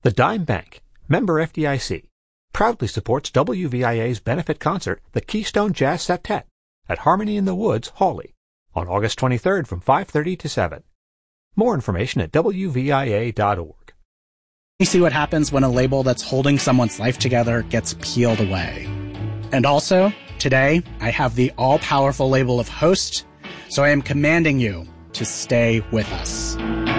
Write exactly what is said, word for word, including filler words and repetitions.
The Dime Bank, member F D I C, proudly supports W V I A's benefit concert, the Keystone Jazz Septet, at Harmony in the Woods, Hawley, on August twenty-third from five thirty to seven. More information at W V I A dot org. You see what happens when a label that's holding someone's life together gets peeled away. And also, today, I have the all-powerful label of Host, so I am commanding you to stay with us.